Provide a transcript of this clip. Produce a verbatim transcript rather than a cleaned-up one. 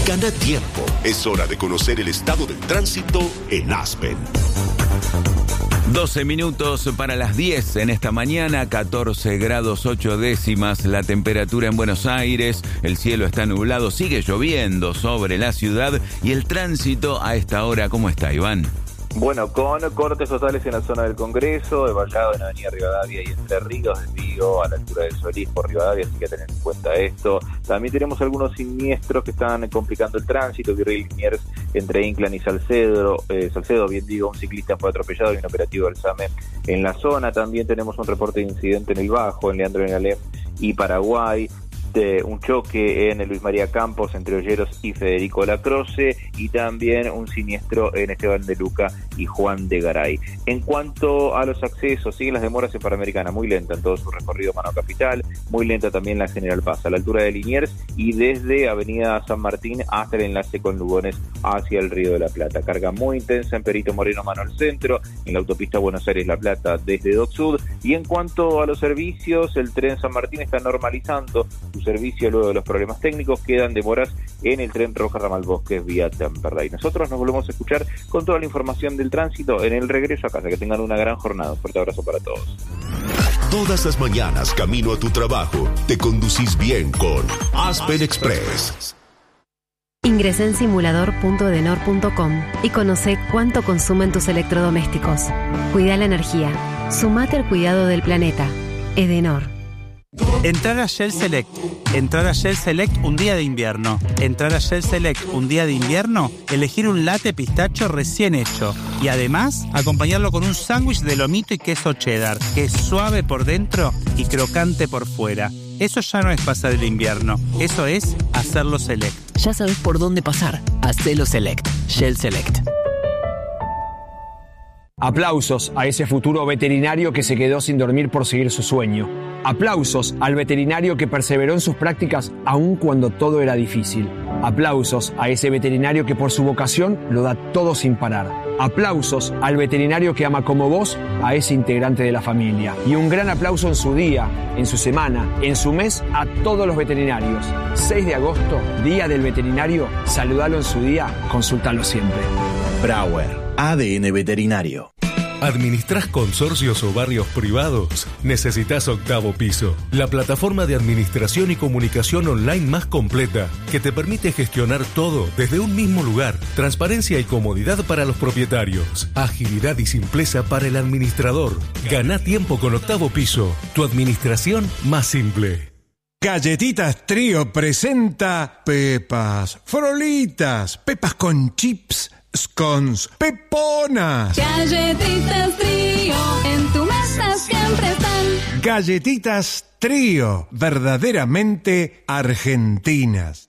Gana tiempo. Es hora de conocer el estado del tránsito en Aspen. doce minutos para las diez en esta mañana, catorce grados ocho décimas la temperatura en Buenos Aires, el cielo está nublado, sigue lloviendo sobre la ciudad y el tránsito a esta hora, ¿cómo está, Iván? Bueno, con cortes totales en la zona del Congreso, embarcado en Avenida Rivadavia y Entre Ríos, desvío a la altura del Solís por Rivadavia, así que tener en cuenta esto. También tenemos algunos siniestros que están complicando el tránsito, Virrey Liniers entre Inclán y Salcedo, eh, Salcedo, bien digo, un ciclista fue atropellado y un operativo del SAME en la zona. También tenemos un reporte de incidente en el Bajo, en Leandro Benalem y Paraguay, de un choque en el Luis María Campos entre Olleros y Federico Lacroce, y también un siniestro en Esteban de Luca y Juan de Garay. En cuanto a los accesos, siguen las demoras en Panamericana, muy lenta en todo su recorrido Mano Capital, muy lenta también la General Paz, a la altura de Liniers y desde Avenida San Martín hasta el enlace con Lugones hacia el Río de la Plata. Carga muy intensa en Perito Moreno Mano al centro, en la autopista Buenos Aires-La Plata desde Dock Sud. Y en cuanto a los servicios, el tren San Martín está normalizando su servicio luego de los problemas técnicos, quedan demoras en el tren Roja Ramal Bosques vía Temperley. Nosotros nos volvemos a escuchar con toda la información del tránsito en el regreso a casa. Que tengan una gran jornada. Un fuerte abrazo para todos. Todas las mañanas camino a tu trabajo, te conducís bien con Aspen Express. Ingresá en simulador punto edenor punto com y conoce cuánto consumen tus electrodomésticos. Cuida la energía. Sumate al cuidado del planeta. Edenor. Entrar a Shell Select. Entrar a Shell Select un día de invierno. Entrar a Shell Select un día de invierno, elegir un latte pistacho recién hecho. Y además, acompañarlo con un sándwich de lomito y queso cheddar, que es suave por dentro y crocante por fuera. Eso ya no es pasar el invierno, eso es hacerlo Select. Ya sabes por dónde pasar. Hacelo Select. Shell Select. Aplausos a ese futuro veterinario que se quedó sin dormir por seguir su sueño. Aplausos al veterinario que perseveró en sus prácticas aun cuando todo era difícil. Aplausos a ese veterinario que por su vocación lo da todo sin parar. Aplausos al veterinario que ama como vos a ese integrante de la familia. Y un gran aplauso en su día, en su semana, en su mes a todos los veterinarios. seis de agosto, Día del Veterinario. Saludalo en su día, consúltalo siempre. Brauer, A D N Veterinario. ¿Administrás consorcios o barrios privados? Necesitas Octavo Piso, la plataforma de administración y comunicación online más completa que te permite gestionar todo desde un mismo lugar. Transparencia y comodidad para los propietarios. Agilidad y simpleza para el administrador. Gana tiempo con Octavo Piso, tu administración más simple. Galletitas Trío presenta Pepas, Frolitas, Pepas con chips, scones, peponas. Galletitas Trío, en tu mesa siempre están. Galletitas Trío, verdaderamente argentinas.